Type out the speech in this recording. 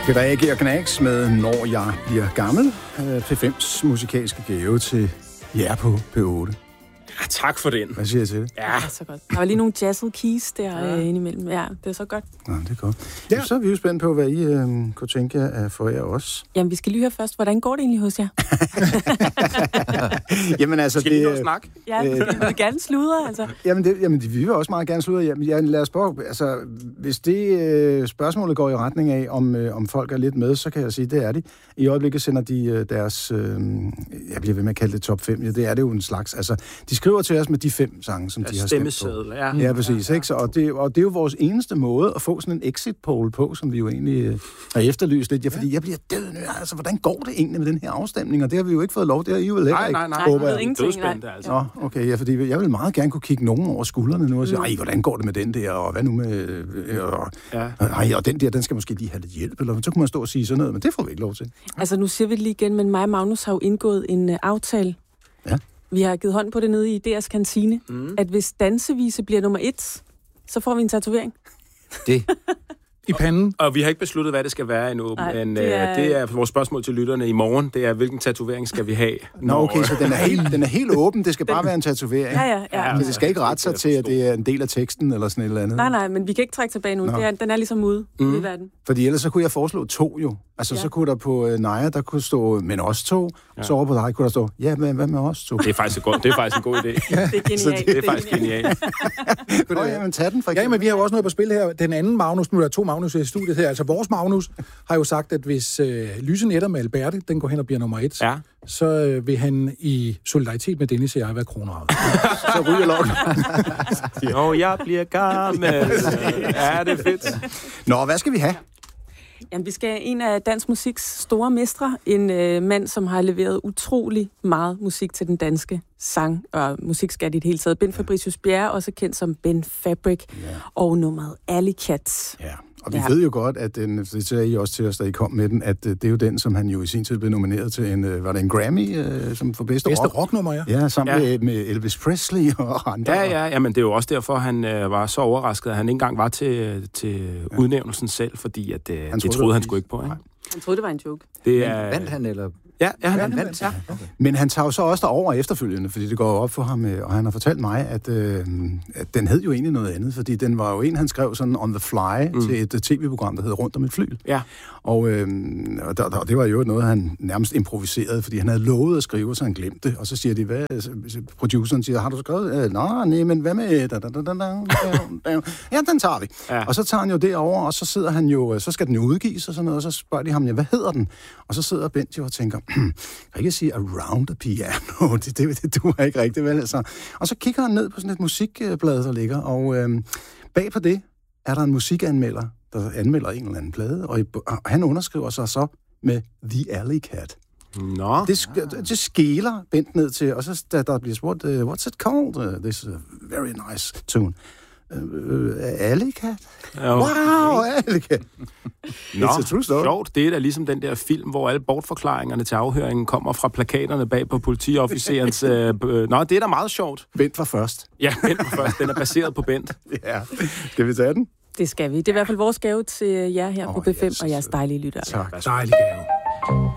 Skal der reagere Knacks med Når jeg bliver gammel? P5's musikalske gave til jer på P8. Ja, tak for den. Hvad siger jeg til det? Ja, så godt. Der var lige nogle jazzede keys der indimellem. Ja, det er så godt. Ja, det er godt. Ja. Så er vi jo spændt på, hvad I kunne tænke jer for jer også. Jamen, vi skal lige høre først, hvordan går det egentlig hos jer? Jamen altså, skal det... snak? Ja, vi vil gerne sludre, altså. Jamen, vi vil også meget gerne sludre. Jamen, lad os prøve, altså, hvis det spørgsmålet går i retning af, om folk er lidt med, så kan jeg sige, det er de. I øjeblikket sender de deres, jeg bliver ved med at kalde det top 5, ja, det er det jo en slags, altså, de skriver til os med de 5 sange, som de har stemt på. Ja, præcis. Ikke? Og det er jo vores eneste måde at få sådan en exit poll på, som vi jo egentlig har efterlyst lidt. Ja, fordi jeg bliver dødende. Altså, hvordan går det egentlig med den her afstemning? Og det har vi jo ikke fået lov. Det har I jo heller ikke. Nej, jeg ved ingenting. Altså. Nå, okay, ja, fordi jeg vil meget gerne kunne kigge nogen over skuldrene nu og sige, ej, hvordan går det med den der? Og hvad nu med... og den der, den skal måske lige have lidt hjælp. Eller så kunne man stå og sige sådan noget, men det får vi ikke lov til. Altså, nu siger vi det lige igen, men mig og Magnus har jo indgået en aftale. Ja. Vi har givet hånd på det nede i DS kantine, at hvis dansevise bliver nummer 1, så får vi en tatovering. Det i panden. Og vi har ikke besluttet, hvad det skal være endnu, men det er vores spørgsmål til lytterne i morgen. Det er, hvilken tatovering skal vi have? Nå, okay, så den er helt åben. Det skal bare være en tatovering. Ja. Men det skal ikke rette sig til, at det er en del af teksten eller sådan et eller andet. Nej, men vi kan ikke trække tilbage nu. Den er ligesom ude i verden. Fordi ellers så kunne jeg foreslå 2 jo. Altså, så kunne der på Naja, der kunne stå, men også 2. Ja. Så over på dig kunne der stå, ja, men hvad med os 2? Det er faktisk en god idé. Det er genialt. Det er faktisk genialt. Jamen, tag den for eksempel. Ja, men vi har jo også noget på spil her. Den anden Magnus, nu er der 2 Magnus i studiet her. Altså, vores Magnus har jo sagt, at hvis Lyse Netter med Alberte, den går hen og bliver nummer 1, så vil han i solidaritet med Dennis og jeg være kronravet. Så ryger lokken. Jo, jeg bliver gammel. Ja, det er fedt. Nå, hvad skal vi have? Jamen, vi skal have en af dansk musiks store mestre. En mand, som har leveret utrolig meget musik til den danske sang- og musikskat i det hele taget. Ben Fabricius Bjerre, også kendt som Ben Fabric, og nummeret Alley Cat. Ja. Og vi ved jo godt, at det sagde I også til os, da I kom med den, at det er jo den, som han jo i sin tid blev nomineret til en Grammy, som for bedste rocknummer, ja. Ja, sammen med Elvis Presley og andre. Ja, men det er jo også derfor, han var så overrasket, at han ikke engang var til udnævnelsen selv, fordi at, det troede han sgu ikke på. Ikke? Han troede, det var en joke. Vandt han, eller... Ja, han vandt. Ja. Okay. Men han tager jo så også derover efterfølgende, fordi det går op for ham, og han har fortalt mig, at den hed jo egentlig noget andet, fordi den var jo en, han skrev sådan on the fly til et tv-program, der hed Rundt om et flyl. Ja. Og det var jo noget, han nærmest improviserede, fordi han havde lovet at skrive, så han glemte det. Og så siger de, produceren siger, har du skrevet? Nej, men hvad med... Ja, den tager vi. Ja. Og så tager han jo derover, og så sidder han jo, så skal den jo udgives og sådan noget, og så spørger de ham, ja, hvad hedder den? Og så sidder Bent jo og tænker, kan ikke sige Around the Piano? Det duer ikke rigtigt, vel? Altså. Og så kigger han ned på sådan et musikblad, der ligger, og bag på det er der en musikanmelder, der anmelder en eller anden plade, og han underskriver sig så med The Alley Cat. Nå. Det skeler Bent ned til, og så da der bliver spurgt, what's it called? This very nice tune. Alley Cat? Wow, Alley Cat. It's a true story. Sjovt, det er da ligesom den der film, hvor alle bortforklaringerne til afhøringen kommer fra plakaterne bag på politiofficerens... Nå, det er da meget sjovt. Bent var først. Ja, Bent var først. Den er baseret på Bent. Ja. Skal vi tage den? Det skal vi. Det er i hvert fald vores gave til jer her på B5 og jeres dejlige lyttere. Tak. Dejlig gave.